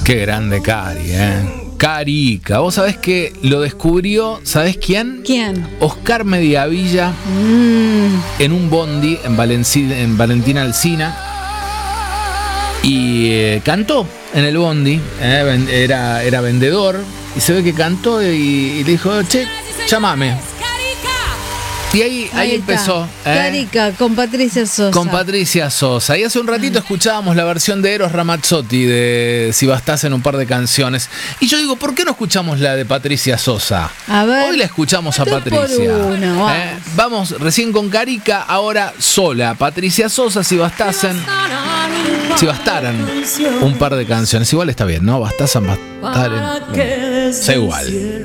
Qué grande Cari, Carica. Vos sabés que lo descubrió, ¿sabés quién? ¿Quién? Oscar Mediavilla en un bondi en Valentina Alsina. Y cantó en el bondi, era vendedor. Y se ve que cantó y le dijo, che, llámame. Y ahí empezó. Carica, con Patricia Sosa. Con Patricia Sosa. Y hace un ratito escuchábamos la versión de Eros Ramazzotti de Si Bastás en un par de canciones. Y yo digo, ¿por qué no escuchamos la de Patricia Sosa? A ver. Hoy la escuchamos a Dos Patricia. por uno, vamos recién con Carica, ahora sola. Patricia Sosa, Si bastaran un par de canciones. Igual está bien, ¿no? Bastaren. Sé igual.